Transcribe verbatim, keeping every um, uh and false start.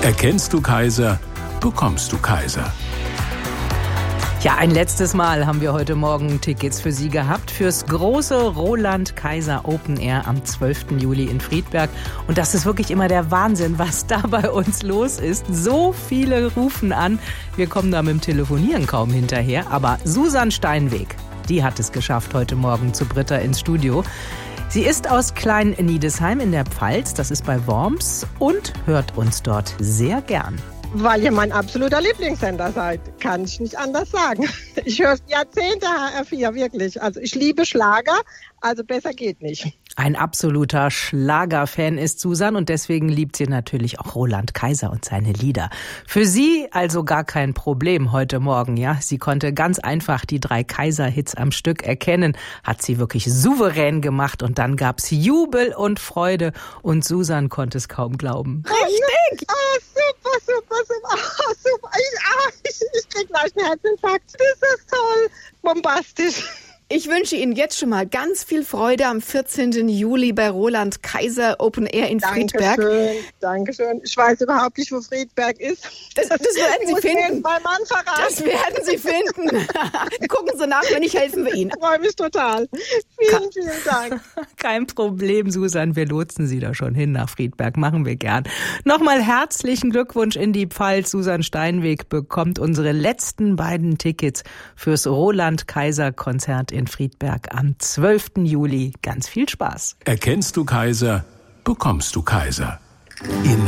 Erkennst du Kaiser, bekommst du Kaiser. Ja, ein letztes Mal haben wir heute Morgen Tickets für Sie gehabt fürs große Roland Kaiser Open Air am zwölften Juli in Friedberg. Und das ist wirklich immer der Wahnsinn, was da bei uns los ist. So viele rufen an. Wir kommen da mit dem Telefonieren kaum hinterher. Aber Susan Steinweg, die hat es geschafft heute Morgen zu Britta ins Studio. Sie ist aus Klein-Niedesheim in der Pfalz, das ist bei Worms, und hört uns dort sehr gern. Weil ihr mein absoluter Lieblingssender seid, kann ich nicht anders sagen. Ich höre Jahrzehnte H R vier, wirklich. Also ich liebe Schlager, also besser geht nicht. Ein absoluter Schlagerfan ist Susan und deswegen liebt sie natürlich auch Roland Kaiser und seine Lieder. Für sie also gar kein Problem heute Morgen, ja. Sie konnte ganz einfach die drei Kaiser-Hits am Stück erkennen, hat sie wirklich souverän gemacht und dann gab's Jubel und Freude und Susan konnte es kaum glauben. Richtig! Ah, super, super, super, ah, super. Ich, ah, ich, ich krieg gleich einen Herzinfarkt. Das ist toll, bombastisch. Ich wünsche Ihnen jetzt schon mal ganz viel Freude am vierzehnten Juli bei Roland Kaiser Open Air in Friedberg. Dankeschön, Dankeschön. Ich weiß überhaupt nicht, wo Friedberg ist. Das, das werden Sie finden. Mein Mann verraten. Das werden Sie finden. Gucken Sie nach, wenn nicht, helfen wir Ihnen. Ich freue mich total. Vielen, vielen Dank. Kein Problem, Susan. Wir lotsen Sie da schon hin nach Friedberg. Machen wir gern. Nochmal herzlichen Glückwunsch in die Pfalz. Susan Steinweg bekommt unsere letzten beiden Tickets fürs Roland Kaiser Konzert in Friedberg am zwölften Juli. Ganz viel Spaß. Erkennst du Kaiser, bekommst du Kaiser. In